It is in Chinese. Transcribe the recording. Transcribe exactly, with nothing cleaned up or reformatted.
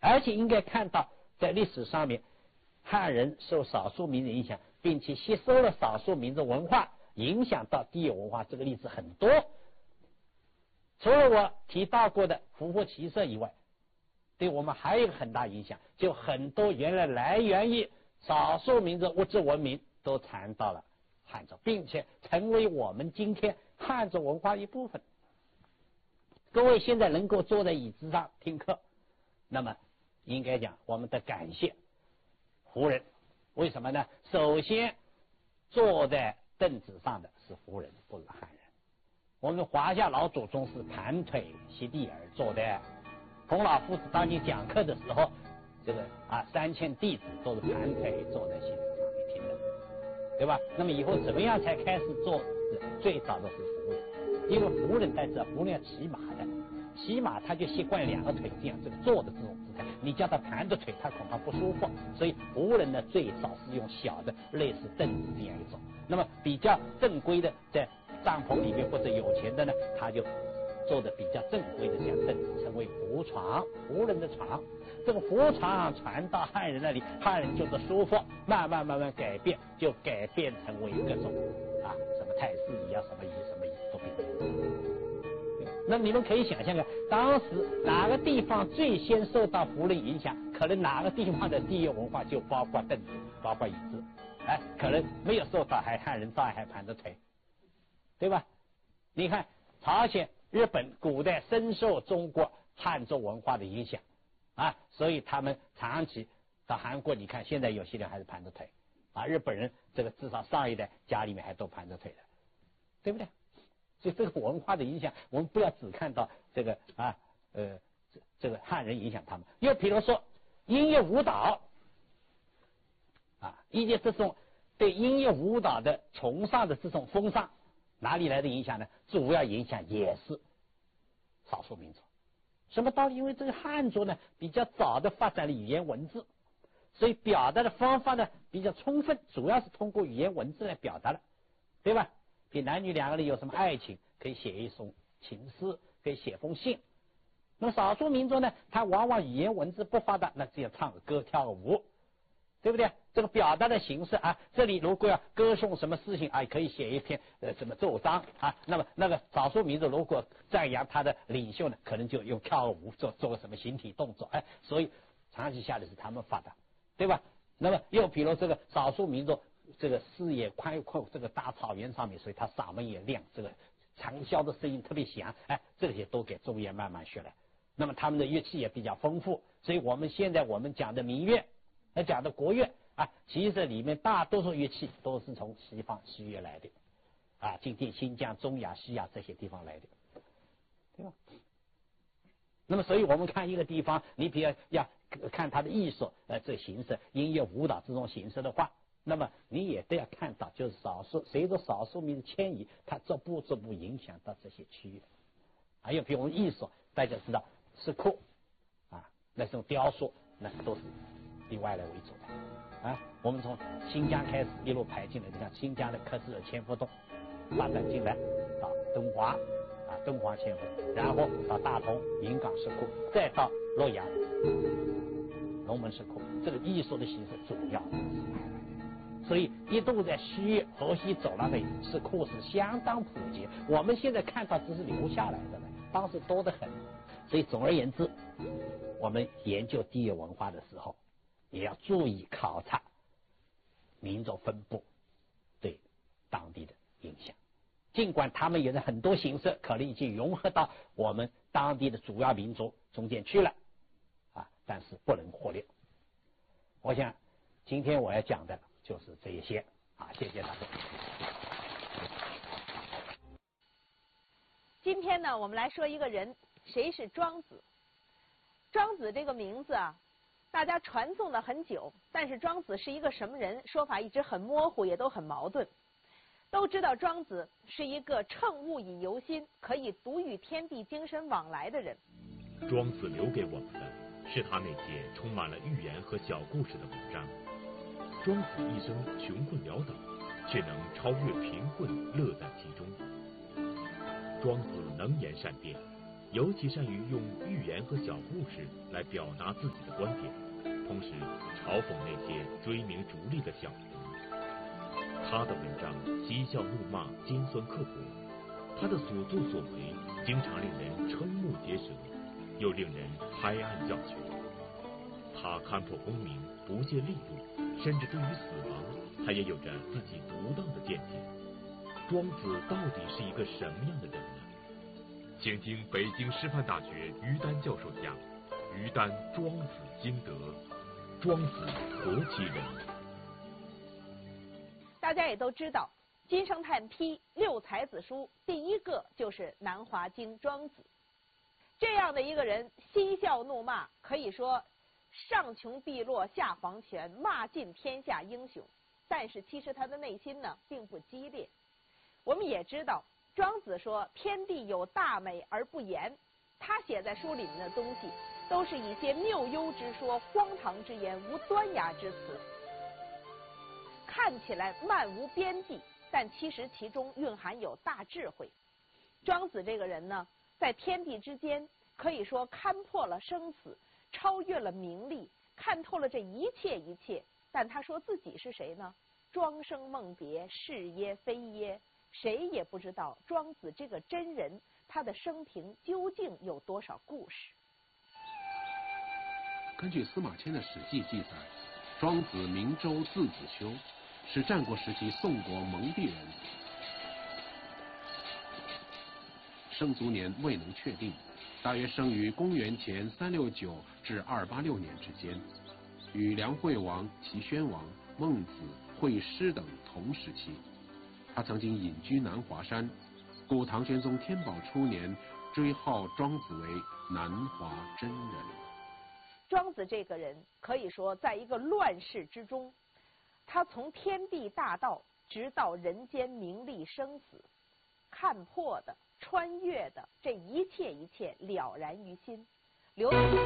而且应该看到在历史上面，汉人受少数民族影响，并且吸收了少数民族文化，影响到地域文化，这个例子很多。除了我提到过的服服骑射以外，对我们还有一个很大影响，就很多原来来源于少数民族物质文明都传到了汉族，并且成为我们今天汉族文化一部分。各位现在能够坐在椅子上听课，那么应该讲我们的感谢胡人。为什么呢？首先坐在凳子上的是胡人，不是汉人。我们华夏老祖宗是盘腿席地而坐的。孔老夫子当年讲课的时候，这个啊三千弟子都是盘腿坐在席子上面听的，对吧？那么以后怎么样才开始坐？最早的是胡人，因为胡人在这，胡人要骑马的，骑马他就习惯两个腿这样这个坐的这种姿态，你叫他盘着腿，他恐怕不舒服。所以胡人呢，最早是用小的类似凳子这样一种。那么比较正规的，在帐篷里面或者有钱的呢，他就做的比较正规的这样凳子，称为胡床，胡人的床。这个胡床传到汉人那里，汉人觉得舒服，慢慢慢慢改变，就改变成为各种啊什么太师椅啊，什么椅什么椅都变成。那么你们可以想象看，当时哪个地方最先受到胡人影响，可能哪个地方的地域文化就包括凳子，包括椅子，哎，可能没有受到，还汉人照样还盘着腿，对吧？你看朝鲜、日本古代深受中国汉族文化的影响啊，所以他们长期到韩国，你看现在有些人还是盘着腿啊，日本人这个至少上一代家里面还都盘着腿的，对不对？所以这个文化的影响，我们不要只看到这个啊呃这这个汉人影响他们。又比如说音乐舞蹈啊，以及这种对音乐舞蹈的崇尚的这种风尚，哪里来的影响呢？主要影响也是少数民族。什么道理？因为这个汉族呢比较早的发展了语言文字，所以表达的方法呢比较充分，主要是通过语言文字来表达了，对吧？比男女两个人有什么爱情，可以写一首情诗，可以写封信。那么少数民族呢，他往往语言文字不发达，那只有唱个歌跳个舞，对不对？这个表达的形式啊，这里如果要歌颂什么事情啊，可以写一篇呃什么奏章啊。那么那个少数民族如果赞扬他的领袖呢，可能就用跳个舞做做个什么形体动作，哎，所以长期下来是他们发达，对吧？那么又比如这个少数民族这个视野宽阔，这个大草原上面，所以他嗓门也亮，这个长啸的声音特别响，哎，这些都给中原慢慢学来。那么他们的乐器也比较丰富，所以我们现在我们讲的民乐，那讲的国乐啊，其实里面大多数乐器都是从西方西乐来的啊，今天新疆、中亚、西亚这些地方来的，对吧？那么所以我们看一个地方，你比如要看它的艺术呃这形式，音乐舞蹈这种形式的话，那么你也都要看到，就是少数随着少数民族迁移，它逐步逐步影响到这些区域。还有比如我们艺术，大家知道石窟啊，那种雕塑，那都是以外来为主的啊。我们从新疆开始一路排进来，你看新疆的克什尔千佛洞发展进来，到敦煌啊敦煌千佛，然后到大同云冈石窟，再到洛阳龙门石窟，这个艺术的形式主要是派来的。所以一度在西域河西走廊内石窟是相当普及，我们现在看到只是留下来的了，当时多得很。所以总而言之，我们研究地域文化的时候，也要注意考察民族分布对当地的影响。尽管他们有的很多形式可能已经融合到我们当地的主要民族中间去了啊，但是不能忽略。我想今天我要讲的就是这一些啊，谢谢大家。 今天呢，我们来说一个人，谁是庄子？庄子这个名字啊，大家传颂了很久，但是庄子是一个什么人，说法一直很模糊，也都很矛盾。都知道庄子是一个乘物以游心，可以独与天地精神往来的人。 庄子留给我们的是他那些充满了寓言和小故事的文章。庄子一生穷困潦倒，却能超越贫困，乐在其中。庄子能言善辩， 尤其善于用寓言和小故事来表达自己的观点，同时嘲讽那些追名逐利的小人。他的文章嬉笑怒骂，尖酸刻薄，他的所作所为经常令人瞠目结舌，又令人拍案叫绝。他看破功名，不屑利禄，甚至对于死亡，他也有着自己独到的见解。庄子到底是一个什么样的人呢？请听北京师范大学于丹教授讲于丹庄子心得。庄子何其人？ 大家也都知道，金圣叹批六才子书第一个就是南华经庄子。这样的一个人嬉笑怒骂，可以说上穷碧落下黄泉，骂尽天下英雄。但是其实他的内心呢并不激烈。我们也知道，庄子说天地有大美而不言，他写在书里面的东西都是一些谬幽之说、荒唐之言、无端崖之词，看起来漫无边际，但其实其中蕴含有大智慧。庄子这个人呢，在天地之间可以说看破了生死，超越了名利，看透了这一切一切。但他说自己是谁呢？庄生梦别，是耶非耶，谁也不知道庄子这个真人他的生平究竟有多少故事。 根据司马迁的《史记》记载，庄子名周，字子修，是战国时期宋国蒙地人，生卒年未能确定，大约生于公元前三六九至二八六年之间，与梁惠王、齐宣王、孟子、惠施等同时期。他曾经隐居南华山，故唐玄宗天宝初年追号庄子为南华真人。 庄子这个人可以说在一个乱世之中，他从天地大道直到人间名利生死，看破的、穿越的这一切一切了然于心，留